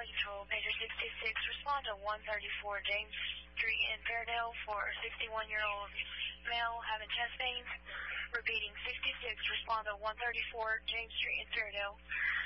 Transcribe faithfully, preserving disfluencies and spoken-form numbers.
Quality Control, pager sixty-six, respond to one thirty-four James Street in Fairdale for a sixty-one-year-old male having chest pains. Repeating, sixty-six, respond to one thirty-four James Street in Fairdale